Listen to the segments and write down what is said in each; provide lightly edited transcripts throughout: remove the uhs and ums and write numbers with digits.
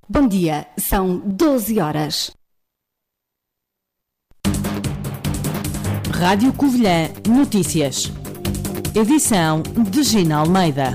Bom dia, são 12 horas. Rádio Covilhã Notícias. Edição de Gina Almeida.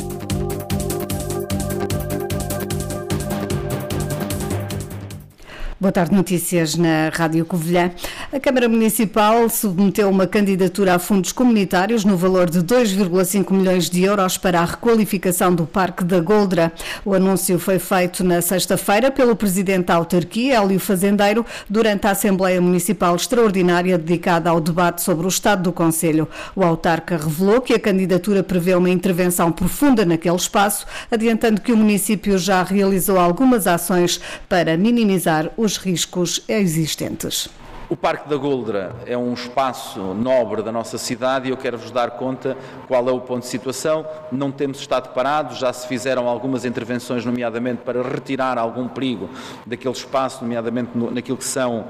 Boa tarde, notícias na Rádio Covilhã. A Câmara Municipal submeteu uma candidatura a fundos comunitários no valor de 2,5 milhões de euros para a requalificação do Parque da Goldra. O anúncio foi feito na sexta-feira pelo Presidente da Autarquia, Hélio Fazendeiro, durante a Assembleia Municipal Extraordinária dedicada ao debate sobre o Estado do Concelho. O autarca revelou que a candidatura prevê uma intervenção profunda naquele espaço, adiantando que o município já realizou algumas ações para minimizar os riscos existentes. O Parque da Goldra é um espaço nobre da nossa cidade e eu quero-vos dar conta qual é o ponto de situação. Não temos estado parados, já se fizeram algumas intervenções, nomeadamente para retirar algum perigo daquele espaço, nomeadamente naquilo que são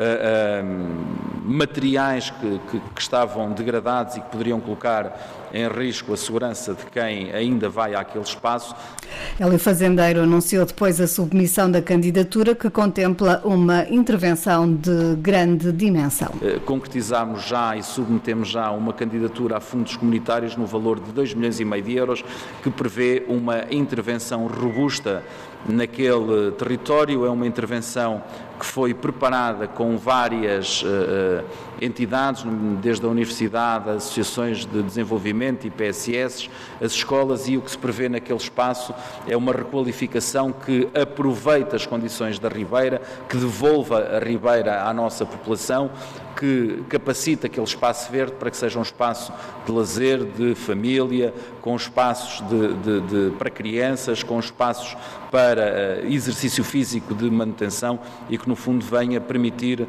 materiais que estavam degradados e que poderiam colocar em risco a segurança de quem ainda vai àquele espaço. Hélio Fazendeiro anunciou depois a submissão da candidatura, que contempla uma intervenção de grande dimensão. Concretizamos já e submetemos já uma candidatura a fundos comunitários no valor de 2,5 milhões de euros, que prevê uma intervenção robusta naquele território. É uma intervenção que foi preparada com várias entidades, desde a Universidade, as associações de desenvolvimento e PSS, as escolas, e o que se prevê naquele espaço é uma requalificação que aproveita as condições da Ribeira, que devolva a Ribeira à nossa população, que capacita aquele espaço verde para que seja um espaço de lazer, de família, com espaços para crianças, com espaços para exercício físico de manutenção e que no fundo venha permitir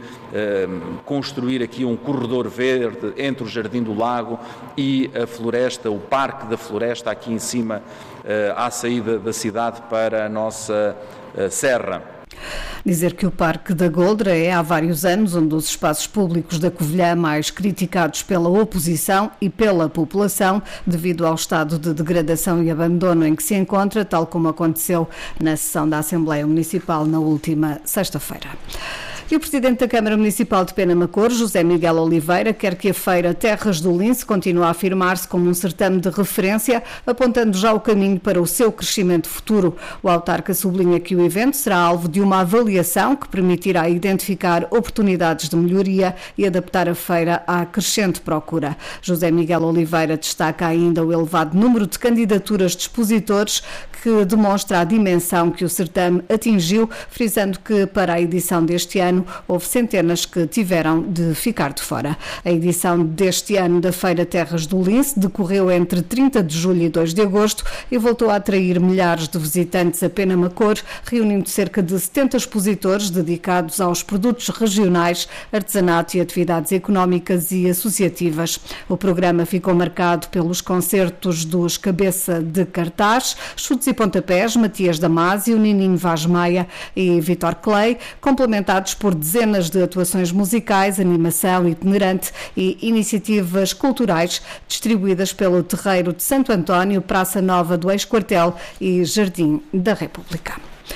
construir aqui um corredor verde entre o Jardim do Lago e a floresta, o Parque da Floresta, aqui em cima à saída da cidade para a nossa serra. Dizer que o Parque da Goldra é há vários anos um dos espaços públicos da Covilhã mais criticados pela oposição e pela população devido ao estado de degradação e abandono em que se encontra, tal como aconteceu na sessão da Assembleia Municipal na última sexta-feira. E o Presidente da Câmara Municipal de Penamacor, José Miguel Oliveira, quer que a Feira Terras do Lince continue a afirmar-se como um certame de referência, apontando já o caminho para o seu crescimento futuro. O autarca sublinha que o evento será alvo de uma avaliação que permitirá identificar oportunidades de melhoria e adaptar a feira à crescente procura. José Miguel Oliveira destaca ainda o elevado número de candidaturas de expositores, que demonstra a dimensão que o certame atingiu, frisando que para a edição deste ano houve centenas que tiveram de ficar de fora. A edição deste ano da Feira Terras do Lince decorreu entre 30 de julho e 2 de agosto e voltou a atrair milhares de visitantes a Penamacor, reunindo cerca de 70 expositores dedicados aos produtos regionais, artesanato e atividades económicas e associativas. O programa ficou marcado pelos concertos dos Cabeça de Cartaz, Chutes e Pontapés, Matias Damasio, Nininho Vaz Maia e Vitor Clay, complementados por dezenas de atuações musicais, animação itinerante e iniciativas culturais distribuídas pelo Terreiro de Santo António, Praça Nova do Ex-Quartel e Jardim da República.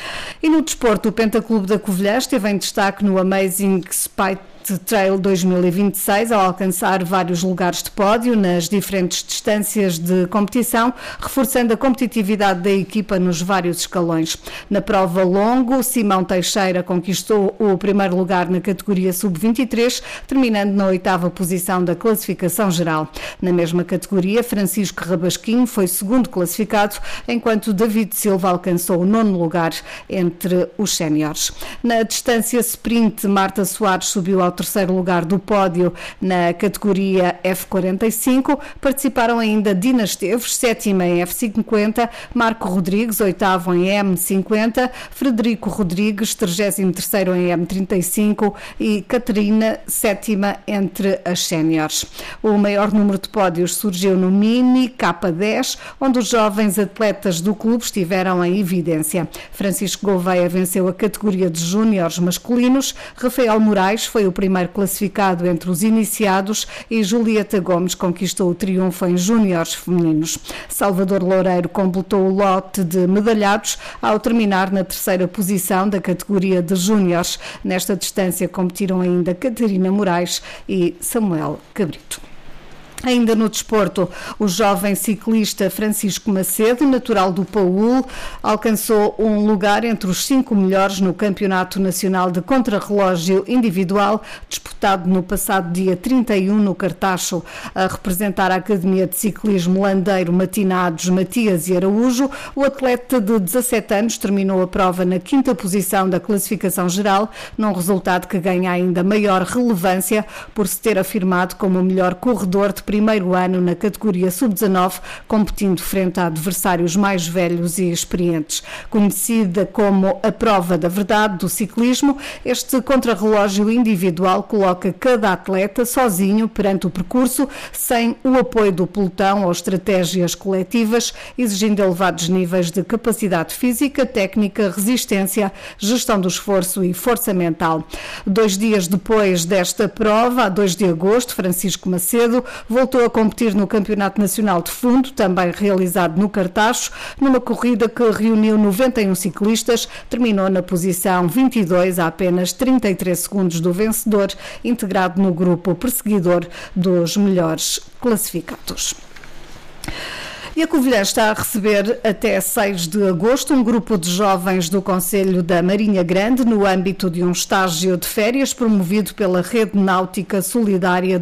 E no desporto, o Pentaclube da Covilhã esteve em destaque no Amazing Spite Trail 2026, ao alcançar vários lugares de pódio nas diferentes distâncias de competição, reforçando a competitividade da equipa nos vários escalões. Na prova longo, Simão Teixeira conquistou o primeiro lugar na categoria sub-23, terminando na 8ª posição da classificação geral. Na mesma categoria, Francisco Rabasquinho foi segundo classificado, enquanto David Silva alcançou o 9º lugar entre os séniores. Na distância sprint, Marta Soares subiu ao 3º lugar do pódio na categoria F45. Participaram ainda Dina Esteves, 7ª em F50, Marco Rodrigues, 8º em M50, Frederico Rodrigues, 33º em M35 e Catarina, 7ª entre as séniores. O maior número de pódios surgiu no Mini K10, onde os jovens atletas do clube estiveram em evidência. Francisco Gouveia venceu a categoria de júniores masculinos, Rafael Moraes foi o primeiro classificado entre os iniciados e Julieta Gomes conquistou o triunfo em júniores femininos. Salvador Loureiro completou o lote de medalhados ao terminar na terceira posição da categoria de júniores. Nesta distância competiram ainda Catarina Moraes e Samuel Cabrito. Ainda no desporto, o jovem ciclista Francisco Macedo, natural do Paúl, alcançou um lugar entre os 5 melhores no Campeonato Nacional de Contrarrelógio Individual, disputado no passado dia 31 no Cartacho. A representar a Academia de Ciclismo Landeiro Matinados Matias e Araújo, o atleta de 17 anos terminou a prova na 5ª posição da classificação geral, num resultado que ganha ainda maior relevância por se ter afirmado como o melhor corredor de primeiro ano na categoria sub-19, competindo frente a adversários mais velhos e experientes. Conhecida como a prova da verdade do ciclismo, este contrarrelógio individual coloca cada atleta sozinho perante o percurso, sem o apoio do pelotão ou estratégias coletivas, exigindo elevados níveis de capacidade física, técnica, resistência, gestão do esforço e força mental. 2 dias depois desta prova, a 2 de agosto, Francisco Macedo voltou a competir no Campeonato Nacional de Fundo, também realizado no Cartacho, numa corrida que reuniu 91 ciclistas, terminou na posição 22, a apenas 33 segundos do vencedor, integrado no grupo perseguidor dos melhores classificados. E a Covilhã está a receber até 6 de agosto um grupo de jovens do Concelho da Marinha Grande no âmbito de um estágio de férias promovido pela Rede Náutica Solidária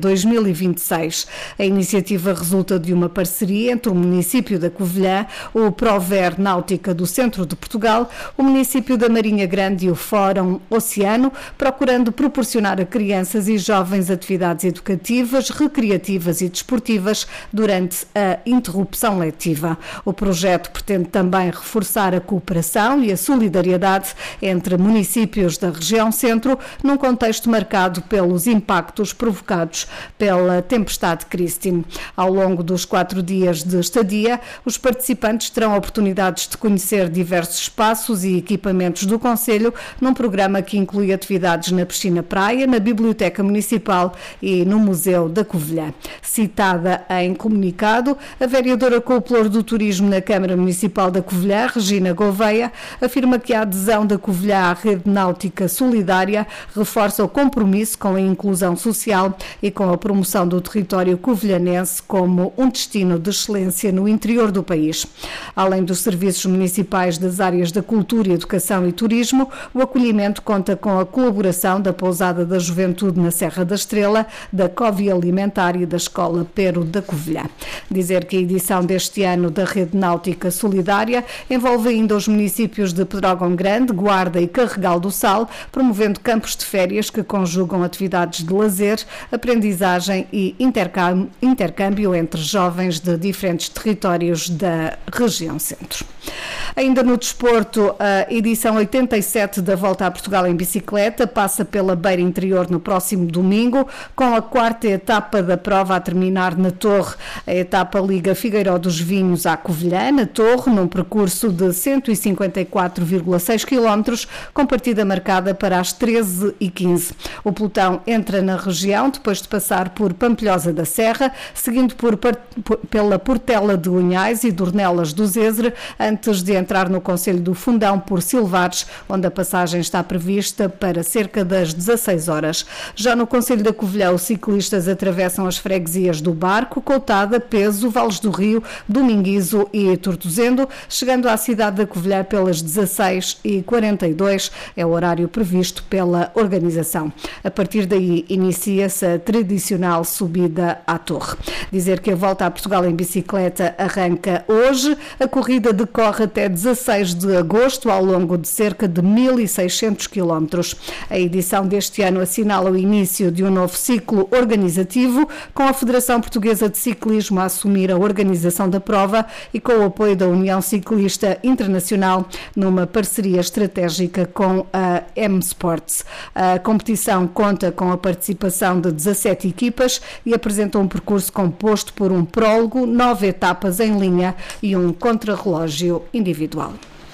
2026. A iniciativa resulta de uma parceria entre o município da Covilhã, o Prover Náutica do Centro de Portugal, o município da Marinha Grande e o Fórum Oceano, procurando proporcionar a crianças e jovens atividades educativas, recreativas e desportivas durante a interrupção letiva. O projeto pretende também reforçar a cooperação e a solidariedade entre municípios da região centro, num contexto marcado pelos impactos provocados pela tempestade Christine. Ao longo dos 4 dias de estadia, os participantes terão oportunidades de conhecer diversos espaços e equipamentos do Concelho, num programa que inclui atividades na piscina-praia, na Biblioteca Municipal e no Museu da Covilhã. Citada em comunicado, a vereadora com o Pluro do Turismo na Câmara Municipal da Covilhã, Regina Gouveia, afirma que a adesão da Covilhã à Rede Náutica Solidária reforça o compromisso com a inclusão social e com a promoção do território covilhanense como um destino de excelência no interior do país. Além dos serviços municipais das áreas da cultura, educação e turismo, o acolhimento conta com a colaboração da Pousada da Juventude na Serra da Estrela, da Covia Alimentar e da Escola Pero da Covilhã. Dizer que a edição deste ano da Rede Náutica Solidária envolve ainda os municípios de Pedrógão Grande, Guarda e Carregal do Sal, promovendo campos de férias que conjugam atividades de lazer, aprendizagem e intercâmbio entre jovens de diferentes territórios da região centro. Ainda no desporto, a edição 87 da Volta a Portugal em bicicleta passa pela Beira Interior no próximo domingo, com a 4ª etapa da prova a terminar na Torre. A etapa liga Figueiró dos Vinhos à Covilhã, na Torre, num percurso de 154,6 km, com partida marcada para as 13h15. O pelotão entra na região depois de passar por Pampilhosa da Serra, seguindo pela Portela de Unhais e Dornelas do Zezre, antes de entrar no Concelho do Fundão por Silvares, onde a passagem está prevista para cerca das 16 horas. Já no Concelho da Covilhã, os ciclistas atravessam as freguesias do Barco, Coutada, Peso, Vales do Rio, Dominguizo e Tortozendo, chegando à cidade da Covilhã pelas 16h42, é o horário previsto pela organização. A partir daí inicia-se a tradicional subida à Torre. Dizer que a Volta a Portugal em bicicleta arranca hoje, a corrida decorre até 16 de agosto, ao longo de cerca de 1.600 km. A edição deste ano assinala o início de um novo ciclo organizativo, com a Federação Portuguesa de Ciclismo a assumir a organização da prova e com o apoio da União Ciclista Internacional, numa parceria estratégica com a M-Sports. A competição conta com a participação de 17 equipas e apresenta um percurso composto por um prólogo, 9 etapas em linha e um contrarrelógio individual.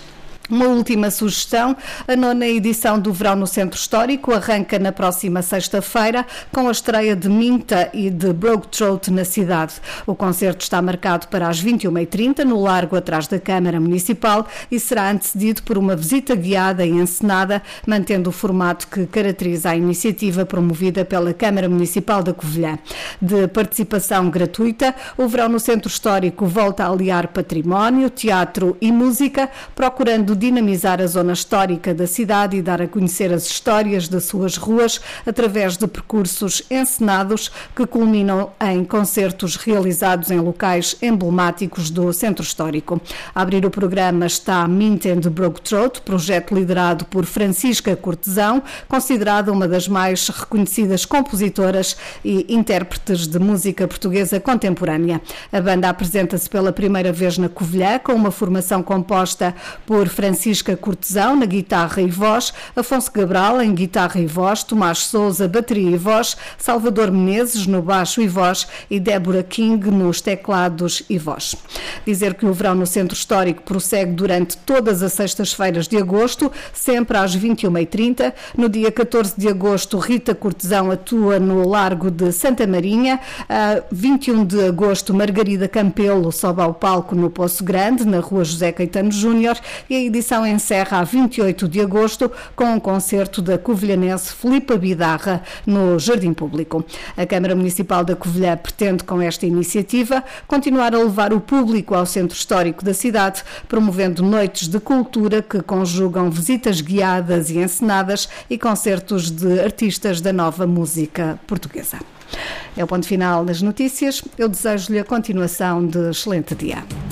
Uma última sugestão, a 9ª edição do Verão no Centro Histórico arranca na próxima sexta-feira com a estreia de Minta e de Broke Throat na cidade. O concerto está marcado para as 21h30 no largo atrás da Câmara Municipal e será antecedido por uma visita guiada e encenada, mantendo o formato que caracteriza a iniciativa promovida pela Câmara Municipal da Covilhã. De participação gratuita, o Verão no Centro Histórico volta a aliar património, teatro e música, procurando dinamizar a zona histórica da cidade e dar a conhecer as histórias das suas ruas através de percursos encenados que culminam em concertos realizados em locais emblemáticos do Centro Histórico. A abrir o programa está Mint and Broke Throat, projeto liderado por Francisca Cortesão, considerada uma das mais reconhecidas compositoras e intérpretes de música portuguesa contemporânea. A banda apresenta-se pela primeira vez na Covilhã, com uma formação composta por Francisca Cortesão na guitarra e voz, Afonso Cabral em guitarra e voz, Tomás Sousa bateria e voz, Salvador Menezes no baixo e voz e Débora King nos teclados e voz. Dizer que o Verão no Centro Histórico prossegue durante todas as sextas-feiras de agosto, sempre às 21h30. No dia 14 de agosto, Rita Cortesão atua no Largo de Santa Marinha. 21 de agosto, Margarida Campelo sobe ao palco no Poço Grande, na Rua José Caetano Júnior, e a edição encerra a 28 de agosto com um concerto da covilhanense Filipa Bidarra no Jardim Público. A Câmara Municipal da Covilhã pretende, com esta iniciativa, continuar a levar o público ao centro histórico da cidade, promovendo noites de cultura que conjugam visitas guiadas e encenadas e concertos de artistas da nova música portuguesa. É o ponto final das notícias. Eu desejo-lhe a continuação de excelente dia.